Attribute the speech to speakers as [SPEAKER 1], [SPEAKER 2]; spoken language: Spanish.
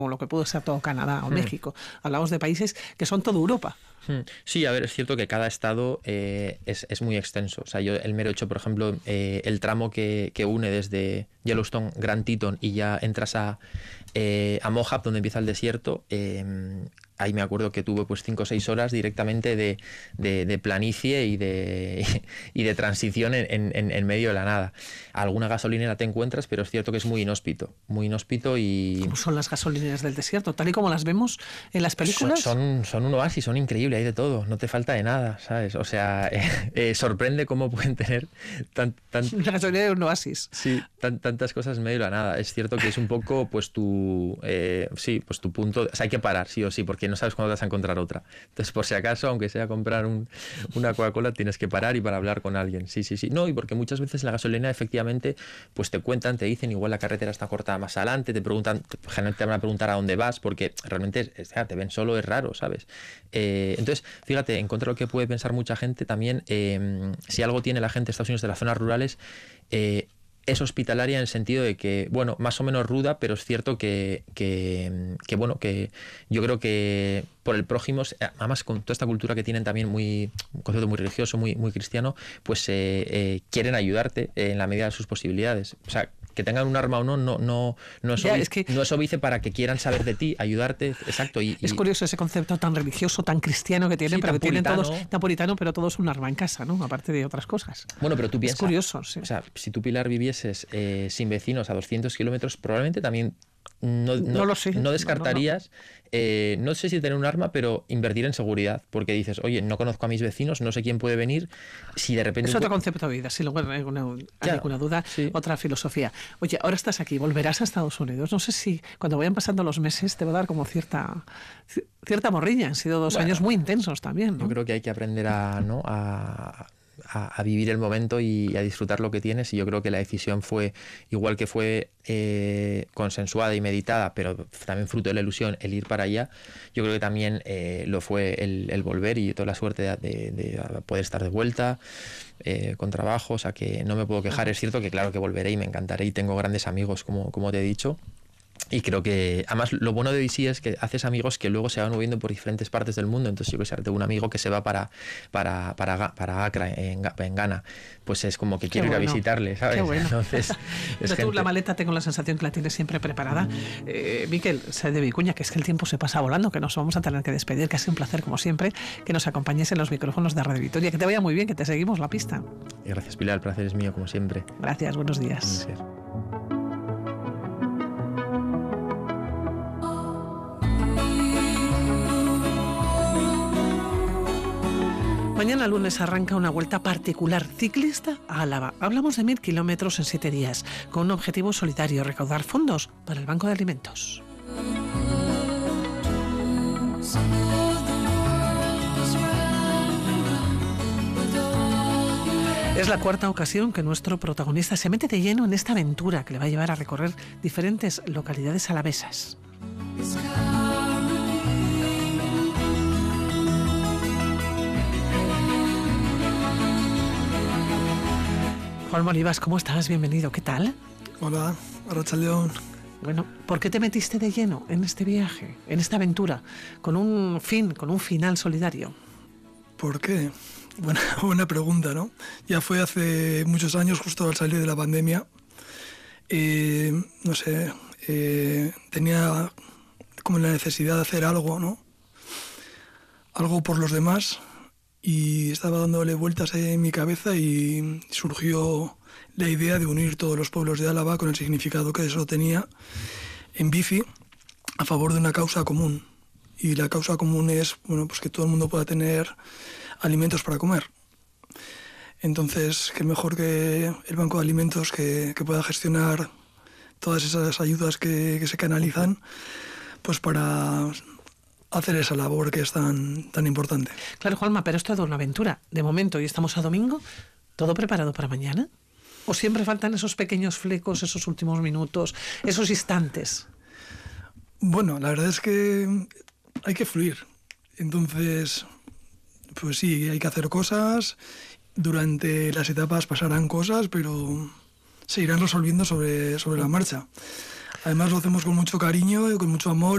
[SPEAKER 1] o lo que puede ser todo Canadá o México. Hablamos de países que son toda Europa.
[SPEAKER 2] Sí, a ver, es cierto que cada estado es muy extenso. O sea, yo el mero hecho, por ejemplo, el tramo que une desde Yellowstone, Grand Teton y ya entras a Mojave, donde empieza el desierto, ahí me acuerdo que tuve pues 5 o 6 horas directamente de planicie y de transición en medio de la nada. Alguna gasolinera te encuentras, pero es cierto que es muy inhóspito y...
[SPEAKER 1] ¿Cómo son las gasolineras del desierto? Tal y como las vemos en las películas.
[SPEAKER 2] Son un oasis, son increíbles, hay de todo, no te falta de nada, ¿sabes? O sea, sorprende cómo pueden tener
[SPEAKER 1] una gasolinera de un oasis.
[SPEAKER 2] Sí, tantas cosas en medio de la nada. Es cierto que es un poco pues tu punto, o sea, hay que parar sí o sí, porque no sabes cuándo vas a encontrar otra. Entonces, por si acaso, aunque sea comprar una Coca-Cola, tienes que parar y para hablar con alguien. Sí. No, y porque muchas veces la gasolina efectivamente pues te cuentan, te dicen, igual la carretera está cortada más adelante, te preguntan, generalmente te van a preguntar a dónde vas, porque realmente te ven solo, es raro, ¿sabes? Entonces, fíjate, en contra de lo que puede pensar mucha gente, también si algo tiene la gente de Estados Unidos de las zonas rurales, es hospitalaria en el sentido de que, bueno, más o menos ruda, pero es cierto que bueno, que yo creo que por el prójimo, además con toda esta cultura que tienen también un concepto muy religioso, muy cristiano, pues quieren ayudarte en la medida de sus posibilidades. O sea, que tengan un arma o no es óbice para que quieran saber de ti, ayudarte, exacto.
[SPEAKER 1] Es curioso ese concepto tan religioso, tan cristiano que tienen,
[SPEAKER 2] sí,
[SPEAKER 1] pero que tienen
[SPEAKER 2] puritano.
[SPEAKER 1] todos, tan puritano, pero todos un arma en casa, ¿no? Aparte de otras cosas.
[SPEAKER 2] Bueno, pero tú piensas...
[SPEAKER 1] Es curioso, sí.
[SPEAKER 2] O sea, si tú, Pilar, vivieses sin vecinos a 200 kilómetros, probablemente también no
[SPEAKER 1] lo sé.
[SPEAKER 2] No descartarías, no sé si tener un arma, pero invertir en seguridad, porque dices, oye, no conozco a mis vecinos, no sé quién puede venir, si de repente...
[SPEAKER 1] Es otro concepto de vida, sin lugar a ninguna duda, sí. Otra filosofía. Oye, ahora estás aquí, volverás a Estados Unidos, no sé si cuando vayan pasando los meses te va a dar como cierta morriña, han sido 2 años muy intensos también, ¿no?
[SPEAKER 2] Yo creo que hay que aprender a vivir el momento y a disfrutar lo que tienes, y yo creo que la decisión fue, igual que fue consensuada y meditada, pero también fruto de la ilusión el ir para allá, yo creo que también lo fue el volver, y toda la suerte de poder estar de vuelta con trabajo, o sea que no me puedo quejar. Es cierto que claro que volveré y me encantaré y tengo grandes amigos como te he dicho. Y creo que, además, lo bueno de DC es que haces amigos que luego se van moviendo por diferentes partes del mundo. Entonces, yo que sé, tengo un amigo que se va para Accra, en Ghana. Pues es como que quiero ir a visitarle, ¿sabes?
[SPEAKER 1] Qué bueno.
[SPEAKER 2] Entonces,
[SPEAKER 1] pero tú la maleta tengo la sensación que la tienes siempre preparada. Miquel, sé de Vicuña, que es que el tiempo se pasa volando, que nos vamos a tener que despedir, que ha sido un placer, como siempre, que nos acompañes en los micrófonos de Radio Vitoria. Que te vaya muy bien, que te seguimos la pista.
[SPEAKER 2] Y gracias, Pilar, el placer es mío, como siempre.
[SPEAKER 1] Gracias, buenos días.
[SPEAKER 2] Gracias.
[SPEAKER 1] Mañana lunes arranca una vuelta particular ciclista a Álava. Hablamos de 1000 kilómetros en 7 días, con un objetivo solidario: recaudar fondos para el Banco de Alimentos. Es la 4ª ocasión que nuestro protagonista se mete de lleno en esta aventura que le va a llevar a recorrer diferentes localidades alavesas. Juan Olivas, ¿cómo estás? Bienvenido, ¿qué tal?
[SPEAKER 3] Hola, Arratsaldeon.
[SPEAKER 1] Bueno, ¿por qué te metiste de lleno en este viaje, en esta aventura, con un final solidario?
[SPEAKER 3] ¿Por qué? Buena pregunta, ¿no? Ya fue hace muchos años, justo al salir de la pandemia. No sé, tenía como la necesidad de hacer algo, ¿no? Algo por los demás. Y estaba dándole vueltas en mi cabeza y surgió la idea de unir todos los pueblos de Álava con el significado que eso tenía en bici a favor de una causa común. Y la causa común es, bueno, pues que todo el mundo pueda tener alimentos para comer. Entonces, qué mejor que el Banco de Alimentos que pueda gestionar todas esas ayudas que se canalizan, pues para hacer esa labor que es tan importante.
[SPEAKER 1] Claro, Juanma, pero es toda una aventura. De momento, y estamos a domingo, ¿todo preparado para mañana? ¿O siempre faltan esos pequeños flecos, esos últimos minutos, esos instantes?
[SPEAKER 3] Bueno, la verdad es que hay que fluir. Entonces, pues sí, hay que hacer cosas. Durante las etapas pasarán cosas, pero se irán resolviendo sobre la marcha. Además, lo hacemos con mucho cariño y con mucho amor.